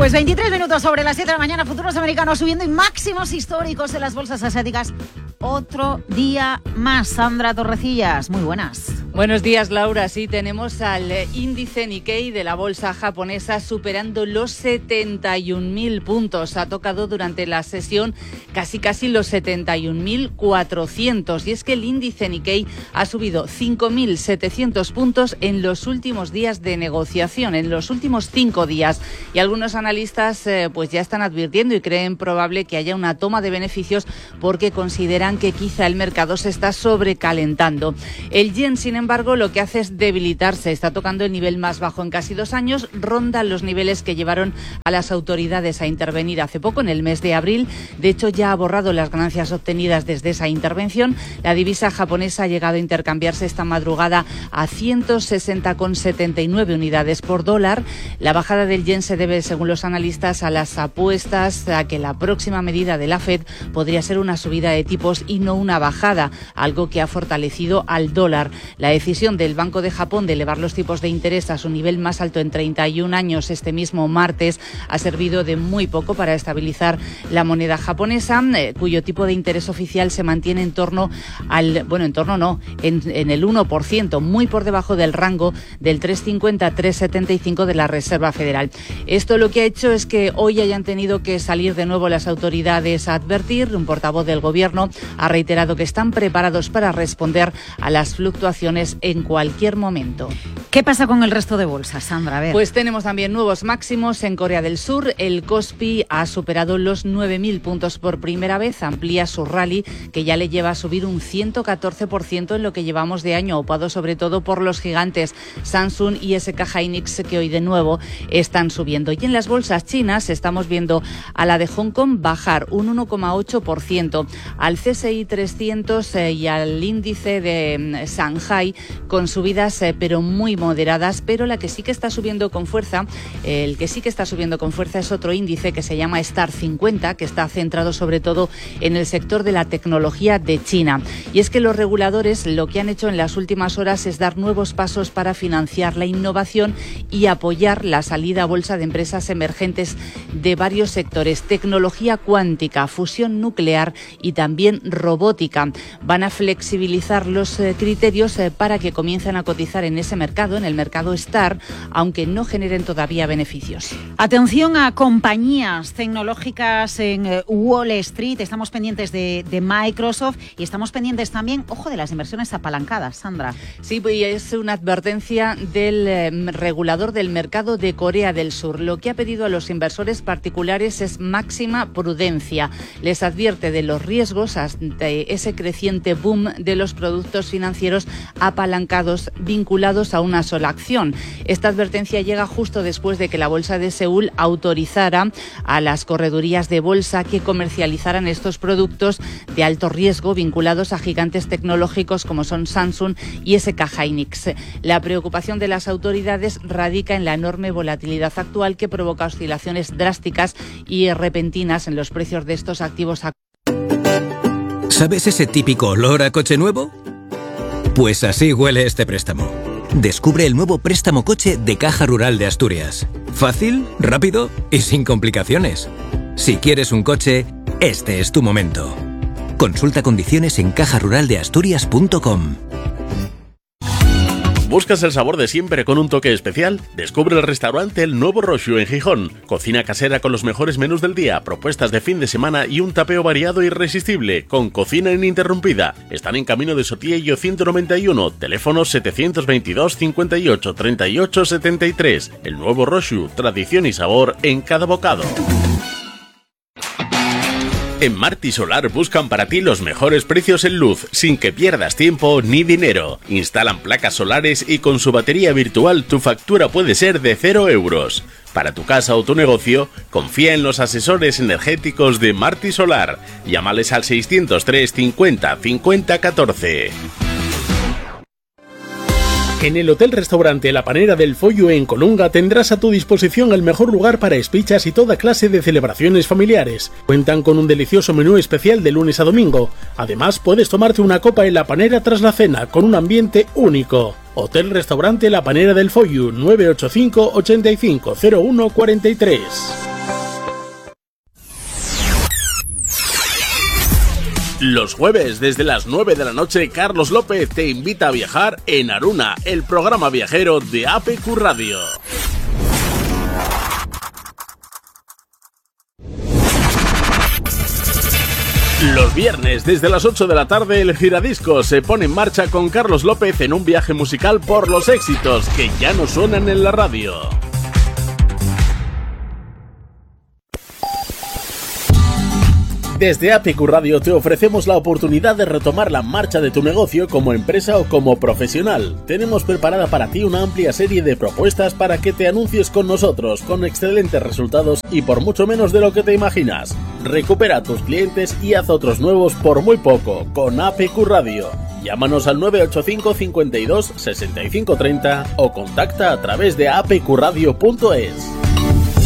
Pues 23 minutos sobre las 7 de la mañana, futuros americanos subiendo y máximos históricos en las bolsas asiáticas. Otro día más. Sandra Torrecillas, muy buenas. Buenos días, Laura. Sí, tenemos al índice Nikkei de la bolsa japonesa superando los 71.000 puntos. Ha tocado durante la sesión casi los 71.400. Y es que el índice Nikkei ha subido 5.700 puntos en los últimos días de negociación, en los últimos 5 días. Y algunos analistas pues ya están advirtiendo y creen probable que haya una toma de beneficios porque consideran que quizá el mercado se está sobrecalentando. El yen, sin embargo, lo que hace es debilitarse. Está tocando el nivel más bajo en casi 2 años. Ronda los niveles que llevaron a las autoridades a intervenir hace poco, en el mes de abril. De hecho, ya ha borrado las ganancias obtenidas desde esa intervención. La divisa japonesa ha llegado a intercambiarse esta madrugada a 160,79 unidades por dólar. La bajada del yen se debe, según los analistas, a las apuestas a que la próxima medida de la FED podría ser una subida de tipos y no una bajada, algo que ha fortalecido al dólar. La decisión del Banco de Japón de elevar los tipos de interés a su nivel más alto en 31 años este mismo martes ha servido de muy poco para estabilizar la moneda japonesa, cuyo tipo de interés oficial se mantiene en el 1%, muy por debajo del rango del 3,50-3,75 de la Reserva Federal. Esto lo que ha hecho es que hoy hayan tenido que salir de nuevo las autoridades a advertir. Un portavoz del gobierno ha reiterado que están preparados para responder a las fluctuaciones en cualquier momento. ¿Qué pasa con el resto de bolsas, Sandra? A ver. Pues tenemos también nuevos máximos en Corea del Sur. El Kospi ha superado los 9.000 puntos por primera vez, amplía su rally, que ya le lleva a subir un 114% en lo que llevamos de año, aupado sobre todo por los gigantes Samsung y SK Hynix, que hoy de nuevo están subiendo. Y en las bolsas chinas estamos viendo a la de Hong Kong bajar un 1,8%, al CSI 300 y al índice de Shanghai con subidas pero muy moderadas, pero la que sí que está subiendo con fuerza, el que sí que está subiendo con fuerza es otro índice que se llama Star 50, que está centrado sobre todo en el sector de la tecnología de China. Y es que los reguladores lo que han hecho en las últimas horas es dar nuevos pasos para financiar la innovación y apoyar la salida a bolsa de empresas emergentes de varios sectores: tecnología cuántica, fusión nuclear y también robótica. Van a flexibilizar los criterios para que comiencen a cotizar en ese mercado, en el mercado Star, aunque no generen todavía beneficios. Atención a compañías tecnológicas en Wall Street. Estamos pendientes de Microsoft y estamos pendientes también, ojo, de las inversiones apalancadas, Sandra. Sí, pues es una advertencia del regulador del mercado de Corea del Sur. Lo que ha pedido a los inversores particulares es máxima prudencia. Les advierte de los riesgos ante ese creciente boom de los productos financieros apalancados vinculados a una sola acción. Esta advertencia llega justo después de que la Bolsa de Seúl autorizara a las corredurías de bolsa que comercializaran estos productos de alto riesgo vinculados a gigantes tecnológicos como son Samsung y SK Hynix. La preocupación de las autoridades radica en la enorme volatilidad actual que provoca oscilaciones drásticas y repentinas en los precios de estos activos. ¿Sabes ese típico olor a coche nuevo? Pues así huele este préstamo. Descubre el nuevo préstamo coche de Caja Rural de Asturias. Fácil, rápido y sin complicaciones. Si quieres un coche, este es tu momento. Consulta condiciones en cajaruraldeasturias.com. ¿Buscas el sabor de siempre con un toque especial? Descubre el restaurante El Nuevo Roxu en Gijón. Cocina casera con los mejores menús del día, propuestas de fin de semana y un tapeo variado e irresistible, con cocina ininterrumpida. Están en Camino de Sotillo 191, teléfono 722 58 38 73. El Nuevo Roxu, tradición y sabor en cada bocado. En Marti Solar buscan para ti los mejores precios en luz, sin que pierdas tiempo ni dinero. Instalan placas solares y con su batería virtual tu factura puede ser de 0 euros. Para tu casa o tu negocio, confía en los asesores energéticos de Marti Solar. Llámales al 603 50 50 14. En el Hotel-Restaurante La Panera del Follo en Colunga tendrás a tu disposición el mejor lugar para espichas y toda clase de celebraciones familiares. Cuentan con un delicioso menú especial de lunes a domingo. Además, puedes tomarte una copa en La Panera tras la cena, con un ambiente único. Hotel-Restaurante La Panera del Follo, 985 85 01 43. Los jueves, desde las 9 de la noche, Carlos López te invita a viajar en Aruna, el programa viajero de APQ Radio. Los viernes, desde las 8 de la tarde, el Giradiscos se pone en marcha con Carlos López en un viaje musical por los éxitos que ya no suenan en la radio. Desde APQ Radio te ofrecemos la oportunidad de retomar la marcha de tu negocio como empresa o como profesional. Tenemos preparada para ti una amplia serie de propuestas para que te anuncies con nosotros, con excelentes resultados y por mucho menos de lo que te imaginas. Recupera a tus clientes y haz otros nuevos por muy poco con APQ Radio. Llámanos al 985 52 65 30 o contacta a través de apqradio.es.